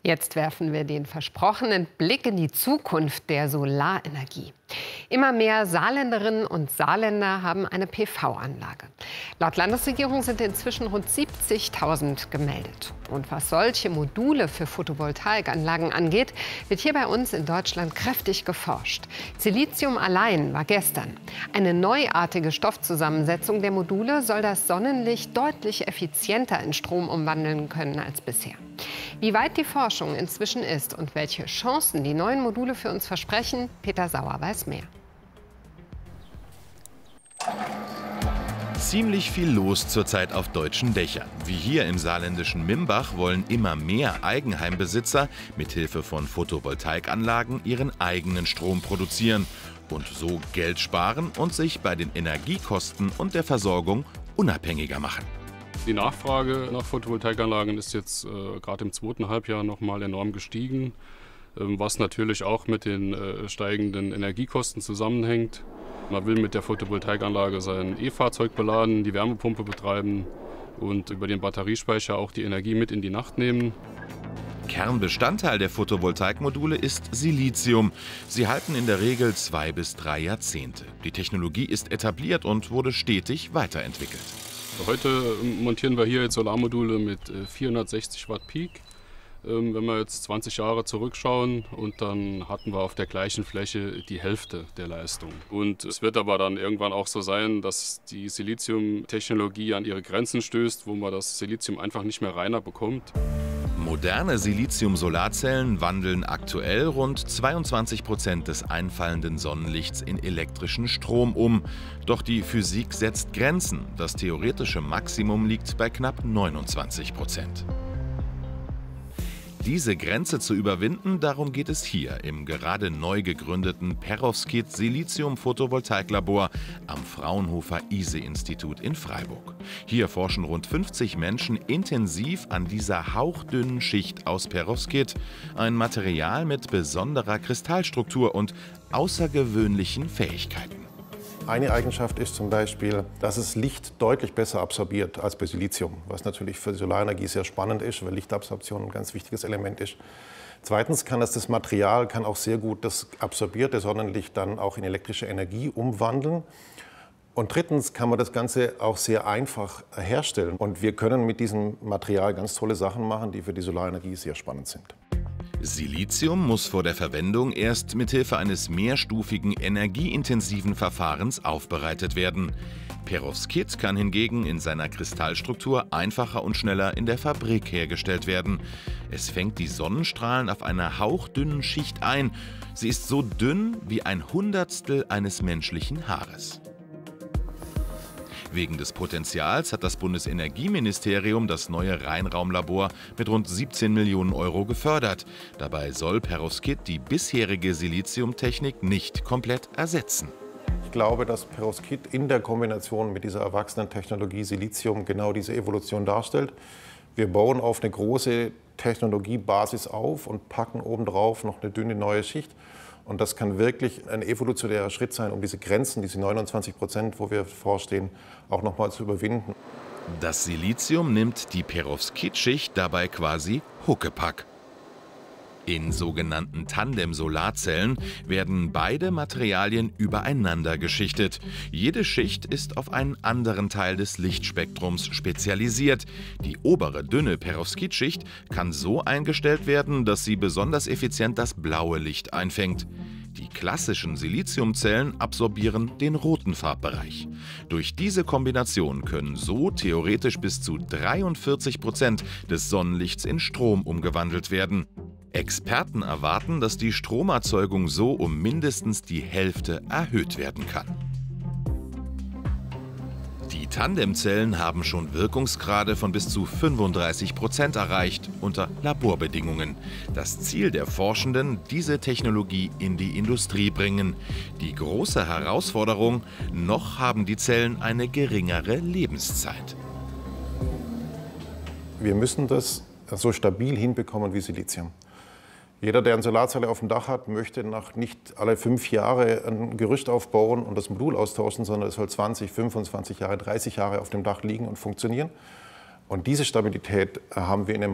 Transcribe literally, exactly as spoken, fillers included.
Jetzt werfen wir den versprochenen Blick in die Zukunft der Solarenergie. Immer mehr Saarländerinnen und Saarländer haben eine P V-Anlage. Laut Landesregierung sind inzwischen rund siebzigtausend gemeldet. Und was solche Module für Photovoltaikanlagen angeht, wird hier bei uns in Deutschland kräftig geforscht. Silizium allein war gestern. Eine neuartige Stoffzusammensetzung der Module soll das Sonnenlicht deutlich effizienter in Strom umwandeln können als bisher. Wie weit die Forschung inzwischen ist und welche Chancen die neuen Module für uns versprechen, Peter Sauer weiß mehr. Ziemlich viel los zurzeit auf deutschen Dächern. Wie hier im saarländischen Mimbach wollen immer mehr Eigenheimbesitzer mithilfe von Photovoltaikanlagen ihren eigenen Strom produzieren und so Geld sparen und sich bei den Energiekosten und der Versorgung unabhängiger machen. Die Nachfrage nach Photovoltaikanlagen ist jetzt äh, gerade im zweiten Halbjahr noch mal enorm gestiegen, ähm, was natürlich auch mit den äh, steigenden Energiekosten zusammenhängt. Man will mit der Photovoltaikanlage sein E-Fahrzeug beladen, die Wärmepumpe betreiben und über den Batteriespeicher auch die Energie mit in die Nacht nehmen. Kernbestandteil der Photovoltaikmodule ist Silizium. Sie halten in der Regel zwei bis drei Jahrzehnte. Die Technologie ist etabliert und wurde stetig weiterentwickelt. Heute montieren wir hier jetzt Solarmodule mit vierhundertsechzig Watt Peak. Wenn wir jetzt zwanzig Jahre zurückschauen, und dann hatten wir auf der gleichen Fläche die Hälfte der Leistung. Und es wird aber dann irgendwann auch so sein, dass die Siliziumtechnologie an ihre Grenzen stößt, wo man das Silizium einfach nicht mehr reiner bekommt. Moderne Silizium-Solarzellen wandeln aktuell rund zweiundzwanzig Prozent des einfallenden Sonnenlichts in elektrischen Strom um. Doch die Physik setzt Grenzen. Das theoretische Maximum liegt bei knapp neunundzwanzig Prozent. Diese Grenze zu überwinden, darum geht es hier im gerade neu gegründeten Perovskit Silizium-Photovoltaiklabor am Fraunhofer-I S E-Institut in Freiburg. Hier forschen rund fünfzig Menschen intensiv an dieser hauchdünnen Schicht aus Perovskit, ein Material mit besonderer Kristallstruktur und außergewöhnlichen Fähigkeiten. Eine Eigenschaft ist zum Beispiel, dass es Licht deutlich besser absorbiert als bei Silizium, was natürlich für die Solarenergie sehr spannend ist, weil Lichtabsorption ein ganz wichtiges Element ist. Zweitens kann das, das Material kann auch sehr gut das absorbierte Sonnenlicht dann auch in elektrische Energie umwandeln. Und drittens kann man das Ganze auch sehr einfach herstellen. Und wir können mit diesem Material ganz tolle Sachen machen, die für die Solarenergie sehr spannend sind. Silizium muss vor der Verwendung erst mithilfe eines mehrstufigen, energieintensiven Verfahrens aufbereitet werden. Perovskit kann hingegen in seiner Kristallstruktur einfacher und schneller in der Fabrik hergestellt werden. Es fängt die Sonnenstrahlen auf einer hauchdünnen Schicht ein. Sie ist so dünn wie ein Hundertstel eines menschlichen Haares. Wegen des Potenzials hat das Bundesenergieministerium das neue Rheinraumlabor mit rund siebzehn Millionen Euro gefördert. Dabei soll Perovskit die bisherige Siliziumtechnik nicht komplett ersetzen. Ich glaube, dass Perovskit in der Kombination mit dieser erwachsenen Technologie Silizium genau diese Evolution darstellt. Wir bauen auf eine große Technologiebasis auf und packen obendrauf noch eine dünne neue Schicht. Und das kann wirklich ein evolutionärer Schritt sein, um diese Grenzen, diese neunundzwanzig Prozent, wo wir vorstehen, auch noch mal zu überwinden. Das Silizium nimmt die Perovskit-Schicht dabei quasi Huckepack. In sogenannten Tandem-Solarzellen werden beide Materialien übereinander geschichtet. Jede Schicht ist auf einen anderen Teil des Lichtspektrums spezialisiert. Die obere, dünne Perovskit-Schicht kann so eingestellt werden, dass sie besonders effizient das blaue Licht einfängt. Die klassischen Siliziumzellen absorbieren den roten Farbbereich. Durch diese Kombination können so theoretisch bis zu dreiundvierzig Prozent des Sonnenlichts in Strom umgewandelt werden. Experten erwarten, dass die Stromerzeugung so um mindestens die Hälfte erhöht werden kann. Die Tandemzellen haben schon Wirkungsgrade von bis zu fünfunddreißig Prozent erreicht unter Laborbedingungen. Das Ziel der Forschenden, diese Technologie in die Industrie bringen. Die große Herausforderung, noch haben die Zellen eine geringere Lebenszeit. Wir müssen das so stabil hinbekommen wie Silizium. Jeder, der eine Solarzelle auf dem Dach hat, möchte nach nicht alle fünf Jahre ein Gerüst aufbauen und das Modul austauschen, sondern es soll zwanzig, fünfundzwanzig Jahre, dreißig Jahre auf dem Dach liegen und funktionieren. Und diese Stabilität haben wir in dem